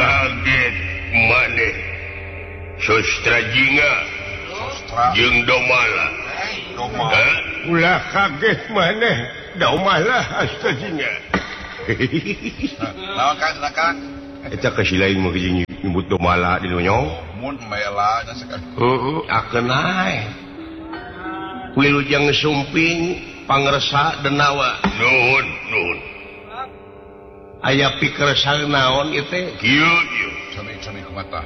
kaget maneh Sostra Jinga jeung Domala ulah kaget maneh Domala Astra Jinga naon Kang eta kasilain mah nyebut Domala di nyong mun mela nya sakan akeun ae wilujeng sumping pangresa denawa nuhun aya pikersang naon ieu teh kieu cami kumata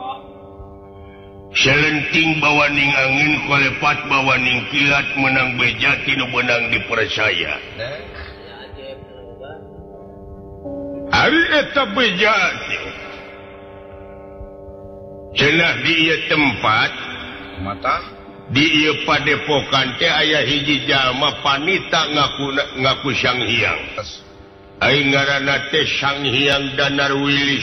selenting bawaning angin kolepat bawaning kilat menang beja tinu benang dipercaya ari eta beja cenah di ieu tempat mata di ieu padepokan teh aya hiji jalma panita ngaku Sang Hyang aing ngaranna teh Sang Hyang Danarwilis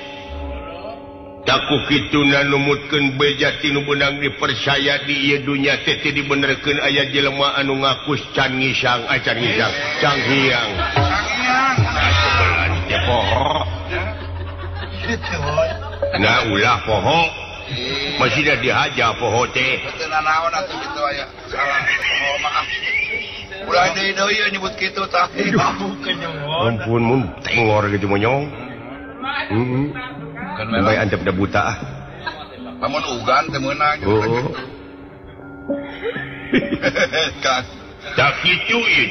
taku kituna numutkeun beja tinu benang dipercaya di ieu dunya teh teu dibenerkeun aya jelema anu ngaku Sang Hyang sebelah teh poho nah ulah poho masih dah dihaja poho teh teu naon atuh kitu aya salah maaf ulah deui nyebut kitu tah ampun mun tengor gitu monyong kan bae antep da buta ah lamun ugan teu meunang Kang tak kitu ieu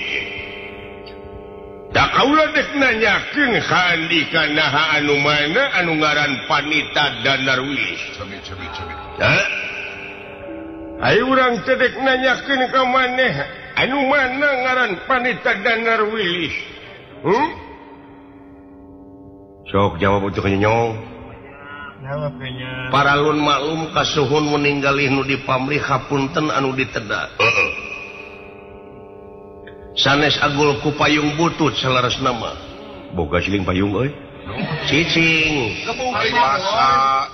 da kaula dek nanyakeun ka andika naha anu mana anu ngaran Panita Danarwilis cobi hah ayo urang teh dek nanyakeun ka maneh anu mana ngaran Panita Danarwilis sok jawab untuk nyong paralun maklum kasuhun meninggalih nu dipamrih hapunten anu ditedak sanes agul ku payung butut salaresna mah boga siling payung euy cicing kepungkeun masa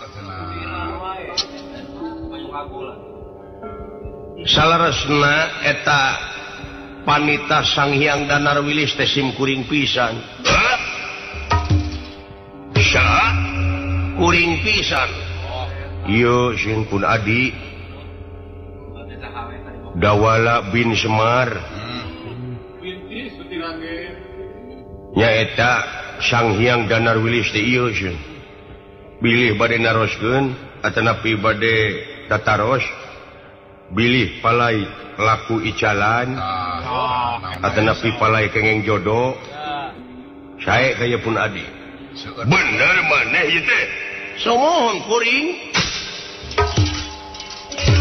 salaresna eta Panita Sang Hyang Danarwilis teh sim kuring pisan saha kuring pisan ieu sing pun adi Dawala bin Semar nyaeta Sang Hyang Danarwilis teh ieu sieun bilih bade naroskeun atanapi bade tataros bilih palai laku icalan atanapi palai kengeng jodoh sae kaya pun adi bener maneh ieu teh somohon kuring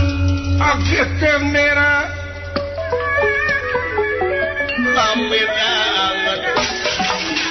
aget temera lampir